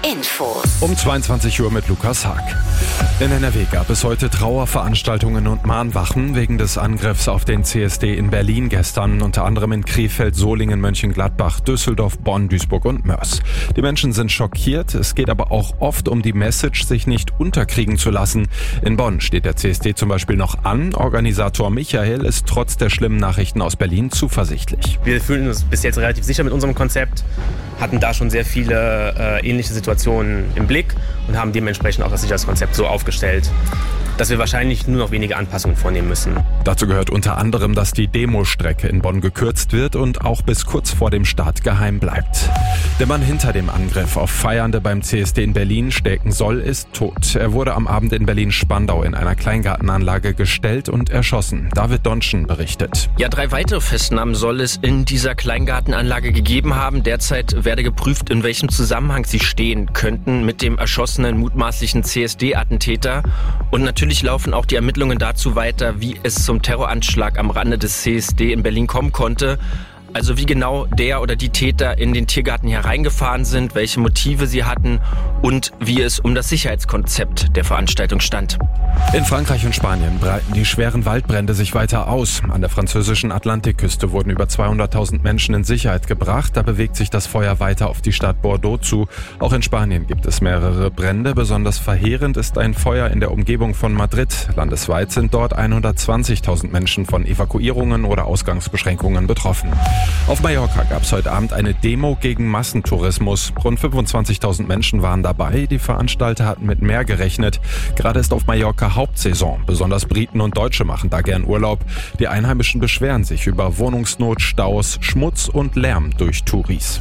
Infos. Um 22 Uhr mit Lukas Haag. In NRW gab es heute Trauerveranstaltungen und Mahnwachen wegen des Angriffs auf den CSD in Berlin gestern, unter anderem in Krefeld, Solingen, Mönchengladbach, Düsseldorf, Bonn, Duisburg und Mörs. Die Menschen sind schockiert, es geht aber auch oft um die Message, sich nicht unterkriegen zu lassen. In Bonn steht der CSD zum Beispiel noch an. Organisator Michael ist trotz der schlimmen Nachrichten aus Berlin zuversichtlich. Wir fühlen uns bis jetzt relativ sicher mit unserem Konzept, hatten da schon sehr viele ähnliche Situationen im Blick und haben dementsprechend auch das Sicherheitskonzept so aufgestellt, dass wir wahrscheinlich nur noch wenige Anpassungen vornehmen müssen. Dazu gehört unter anderem, dass die Demostrecke in Bonn gekürzt wird und auch bis kurz vor dem Start geheim bleibt. Der Mann hinter dem Angriff auf Feiernde beim CSD in Berlin stecken soll, ist tot. Er wurde am Abend in Berlin-Spandau in einer Kleingartenanlage gestellt und erschossen. David Donschen berichtet. Ja, 3 weitere Festnahmen soll es in dieser Kleingartenanlage gegeben haben. Derzeit werde geprüft, in welchem Zusammenhang sie stehen könnten mit dem erschossenen mutmaßlichen CSD-Attentäter. Und natürlich laufen auch die Ermittlungen dazu weiter, wie es zum Terroranschlag am Rande des CSD in Berlin kommen konnte. Also wie genau der oder die Täter in den Tiergarten hereingefahren sind, welche Motive sie hatten und wie es um das Sicherheitskonzept der Veranstaltung stand. In Frankreich und Spanien breiten die schweren Waldbrände sich weiter aus. An der französischen Atlantikküste wurden über 200.000 Menschen in Sicherheit gebracht. Da bewegt sich das Feuer weiter auf die Stadt Bordeaux zu. Auch in Spanien gibt es mehrere Brände. Besonders verheerend ist ein Feuer in der Umgebung von Madrid. Landesweit sind dort 120.000 Menschen von Evakuierungen oder Ausgangsbeschränkungen betroffen. Auf Mallorca gab es heute Abend eine Demo gegen Massentourismus. Rund 25.000 Menschen waren dabei. Die Veranstalter hatten mit mehr gerechnet. Gerade ist auf Mallorca Hauptsaison. Besonders Briten und Deutsche machen da gern Urlaub. Die Einheimischen beschweren sich über Wohnungsnot, Staus, Schmutz und Lärm durch Touris.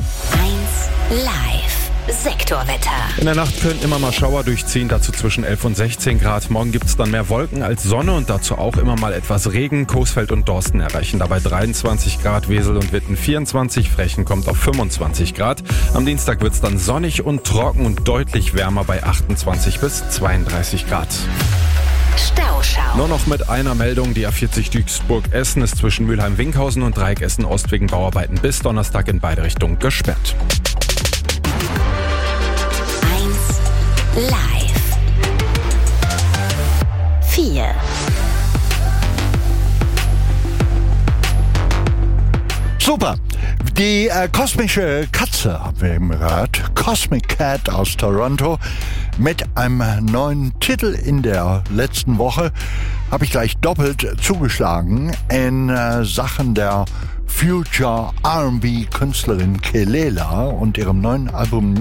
1 Live. Sektorwetter. In der Nacht können immer mal Schauer durchziehen, dazu zwischen 11 und 16 Grad. Morgen gibt es dann mehr Wolken als Sonne und dazu auch immer mal etwas Regen. Coesfeld und Dorsten erreichen dabei 23 Grad, Wesel und Witten 24, Frechen kommt auf 25 Grad. Am Dienstag wird es dann sonnig und trocken und deutlich wärmer bei 28 bis 32 Grad. Stauschau. Nur noch mit einer Meldung, die A40 Duisburg-Essen ist zwischen Mülheim-Winkhausen und Dreieck Essen-Ost wegen Bauarbeiten bis Donnerstag in beide Richtungen gesperrt. Live. 4. Super. Die kosmische Katze haben wir eben gehört. Cosmic Cat aus Toronto. Mit einem neuen Titel in der letzten Woche habe ich gleich doppelt zugeschlagen in Sachen der Future R&B Künstlerin Kelela und ihrem neuen Album